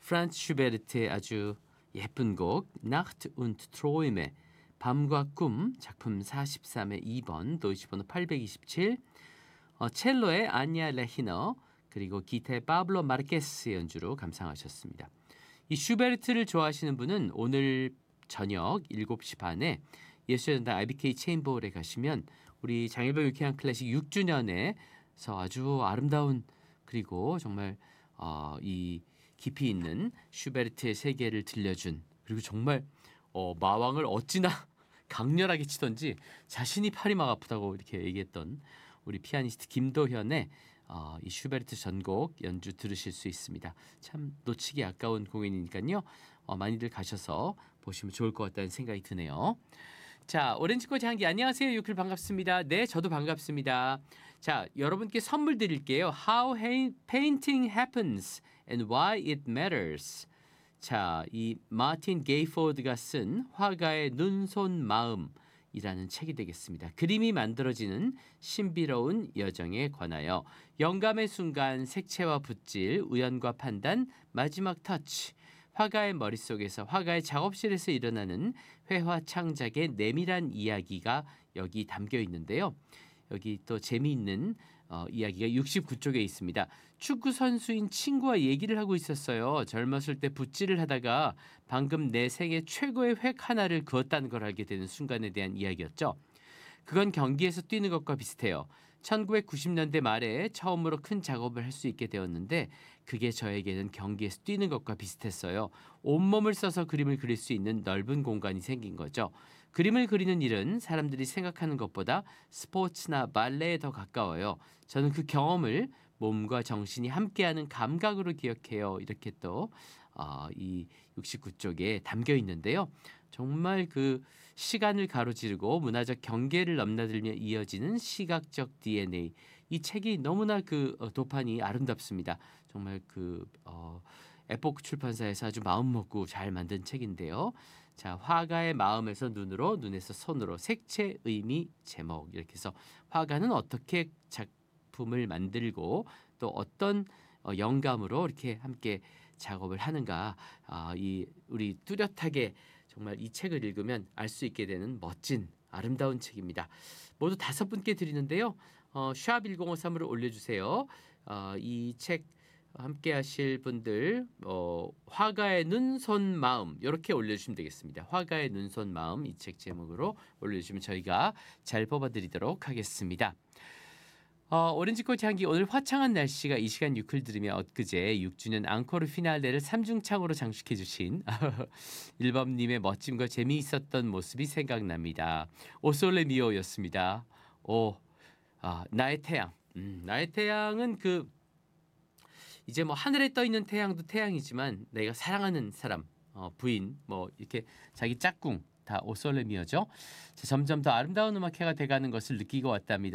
프란츠 슈베르트의 아주 예쁜 곡 Nacht und Träume 밤과 꿈 작품 43의 2번 도이치번호 827 첼로의 아냐 레히너 그리고 기타의 파블로 마르케스의 연주로 감상하셨습니다. 이 슈베르트를 좋아하시는 분은 오늘 저녁 7시 반에 예술의 전당 IBK 체인볼에 가시면 우리 장일병 유쾌한 클래식 6주년에서 아주 아름다운 그리고 정말 이 깊이 있는 슈베르트의 세계를 들려준 그리고 정말 마왕을 어찌나 강렬하게 치던지 자신이 팔이 막 아프다고 이렇게 얘기했던 우리 피아니스트 김도현의 이 슈베르트 전곡 연주 들으실 수 있습니다. 참 놓치기 아까운 공연이니까요. 많이들 가셔서 보시면 좋을 것 같다는 생각이 드네요. 자, 오렌지꽃 향기 안녕하세요. 유클 반갑습니다. 네, 저도 반갑습니다. 자, 여러분께 선물 드릴게요. How Painting Happens and Why It Matters. 자, 이 마틴 게이포드가 쓴 화가의 눈, 손, 마음이라는 책이 되겠습니다. 그림이 만들어지는 신비로운 여정에 관하여 영감의 순간, 색채와 붓질, 우연과 판단, 마지막 터치 화가의 머릿속에서 화가의 작업실에서 일어나는 회화 창작의 내밀한 이야기가 여기 담겨 있는데요. 여기 또 재미있는 이야기가 69쪽에 있습니다. 축구 선수인 친구와 얘기를 하고 있었어요. 젊었을 때 붓질을 하다가 방금 내 생애 최고의 획 하나를 그었다는 걸 알게 되는 순간에 대한 이야기였죠. 그건 경기에서 뛰는 것과 비슷해요. 1990년대 말에 처음으로 큰 작업을 할 수 있게 되었는데 그게 저에게는 경기에서 뛰는 것과 비슷했어요. 온몸을 써서 그림을 그릴 수 있는 넓은 공간이 생긴 거죠. 그림을 그리는 일은 사람들이 생각하는 것보다 스포츠나 발레에 더 가까워요. 저는 그 경험을 몸과 정신이 함께하는 감각으로 기억해요. 이렇게 또 이 69쪽에 담겨 있는데요. 정말 그 시간을 가로지르고 문화적 경계를 넘나들며 이어지는 시각적 DNA. 이 책이 너무나 그 도판이 아름답습니다. 정말 그 에포크 출판사에서 아주 마음 먹고 잘 만든 책인데요. 자, 화가의 마음에서 눈으로, 눈에서 손으로, 색채, 의미, 제목 이렇게 해서 화가는 어떻게 작품을 만들고 또 어떤 영감으로 이렇게 함께 작업을 하는가. 이 우리 뚜렷하게 정말 이 책을 읽으면 알 수 있게 되는 멋진 아름다운 책입니다. 모두 5분께 드리는데요. 샵 1053으로 올려주세요. 이 책 함께 하실 분들 화가의 눈, 손, 마음 이렇게 올려주시면 되겠습니다. 화가의 눈, 손, 마음 이 책 제목으로 올려주시면 저희가 잘 뽑아드리도록 하겠습니다. 오렌지꽃 향기 오늘 화창한 날씨가 이 시간 유클 들으며 엊그제 6주년 앙코르 피날레를 3중창으로 장식해 주신 1번님의 멋짐과 재미있었던 모습이 생각납니다. 오솔레 미오였습니다. 나의 태양. 나의 태양은 그 이제 뭐 하늘에 떠 있는 태양도 태양이지만 내가 사랑하는 사람, 부인, 뭐 이렇게 자기 짝꿍 다 오솔레 미오죠. 점점 더 아름다운 음악회가 돼가는 것을 느끼고 왔답니다.